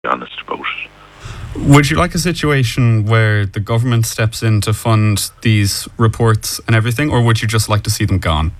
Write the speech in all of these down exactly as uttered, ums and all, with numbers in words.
honest about it. Would you like a situation where the government steps in to fund these reports and everything, or would you just like to see them gone?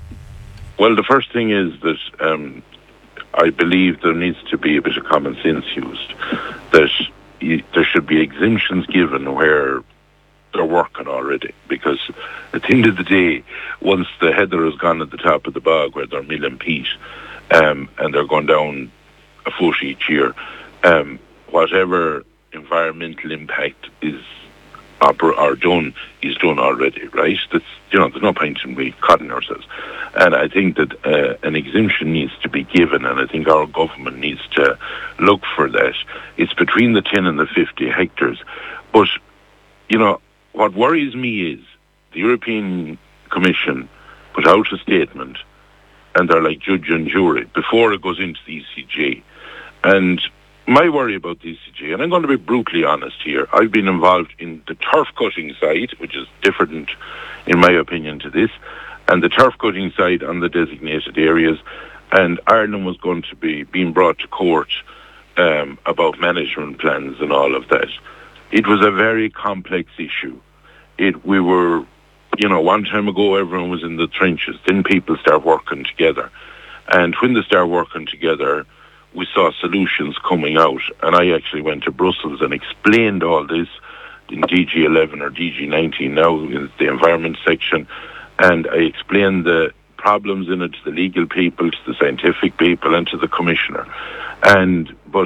Well, the first thing is that um, I believe there needs to be a bit of common sense used. That you, there should be exemptions given where they're working already. Because at the end of the day, once the heather has gone at the top of the bog where they're milling peat um, and they're going down a foot each year, um, whatever environmental impact is oper- or done is done already, right? That's, you know, there's no point in we cutting ourselves. And I think that uh, an exemption needs to be given, and I think our government needs to look for that. It's between the ten and the fifty hectares. But, you know, what worries me is the European Commission put out a statement, and they're like judge and jury before it goes into the E C J. And my worry about the E C J, and I'm going to be brutally honest here, I've been involved in the turf cutting side, which is different, in my opinion, to this, and the turf cutting side on the designated areas, and Ireland was going to be being brought to court um, about management plans and all of that. It was a very complex issue. It we were, you know, one time ago everyone was in the trenches, then people start working together, and when they start working together, we saw solutions coming out, and I actually went to Brussels and explained all this in D G eleven or D G nineteen now, in the environment section, and I explained the problems in it to the legal people, to the scientific people, and to the commissioner. And but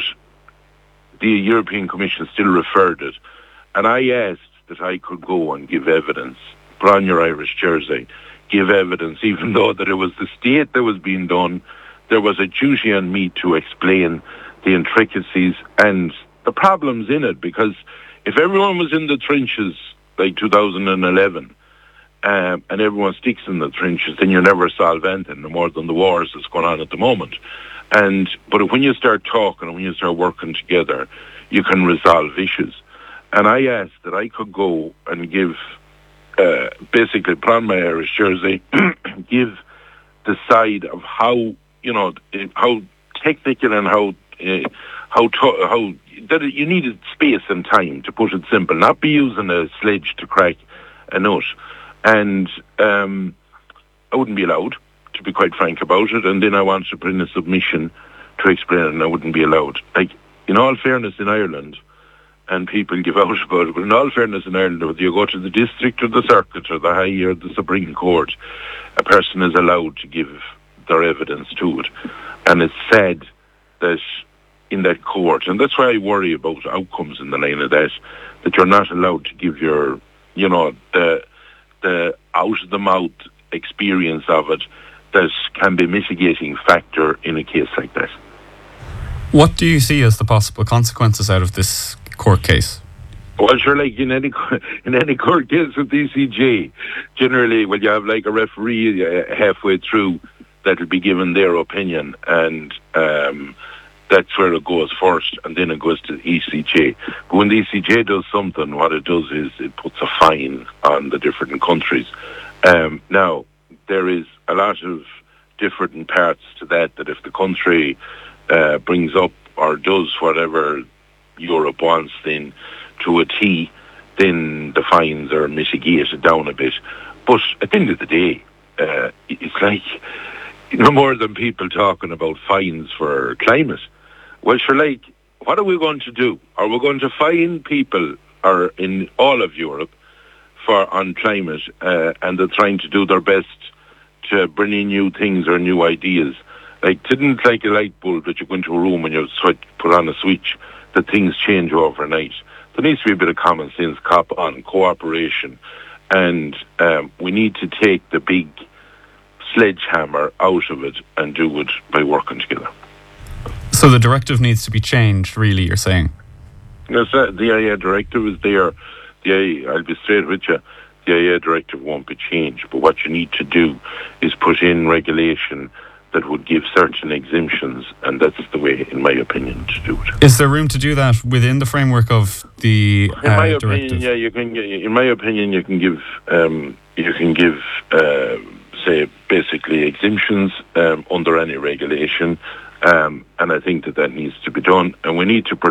the European Commission still referred it, and I asked that I could go and give evidence, put on your Irish jersey, give evidence, even though that it was the state that was being done. There was a duty on me to explain the intricacies and the problems in it, because if everyone was in the trenches like two thousand eleven um, and everyone sticks in the trenches, then you never solve anything, no more than the wars that's going on at the moment. And but when you start talking and when you start working together, you can resolve issues. And I asked that I could go and give, uh, basically put on my Irish jersey, give the side of how, you know, how technical and how uh, how to, how that you needed space and time, to put it simple, not be using a sledge to crack a nut. And um, I wouldn't be allowed, to be quite frank about it. And then I wanted to put in a submission to explain it, and I wouldn't be allowed. Like, in all fairness, in Ireland, and people give out about it, but in all fairness, in Ireland, whether you go to the district or the circuit or the High or the Supreme Court, a person is allowed to give their evidence to it. And it's sad that in that court, and that's why I worry about outcomes in the line of that, that you're not allowed to give your, you know, the the out-of-the-mouth experience of it that can be a mitigating factor in a case like that. What do you see as the possible consequences out of this court case? Well, sure, like in any in any court case with the E C J, generally, well, you have like a referee uh, halfway through that'll be given their opinion, and um, that's where it goes first, and then it goes to the E C J. But when the E C J does something, what it does is it puts a fine on the different countries. Um, now, there is a lot of different parts to that, that if the country uh, brings up or does whatever Europe wants, then to a T, then the fines are mitigated down a bit. But at the end of the day, uh, it's like, no more than people talking about fines for climate. Well, sure, like, what are we going to do? Are we going to fine people or in all of Europe for on climate, uh, and they're trying to do their best to bring in new things or new ideas? Like, didn't like a light bulb that you go into a room and you switch, put on a switch, that things change overnight. There needs to be a bit of common sense, cop on, cooperation, and um, we need to take the big sledgehammer out of it and do it by working together. So the directive needs to be changed, really, you're saying? Yes, uh, the I A directive is there. The I A, I'll be straight with you, the I A directive won't be changed, but what you need to do is put in regulation that would give certain exemptions, and that's the way, in my opinion, to do it. Is there room to do that within the framework of the uh, in my directive? opinion, yeah, you can. In my opinion, you can give, um, you can give, uh, say, basically exemptions um, under any regulation, Um, and I think that that needs to be done. And we need to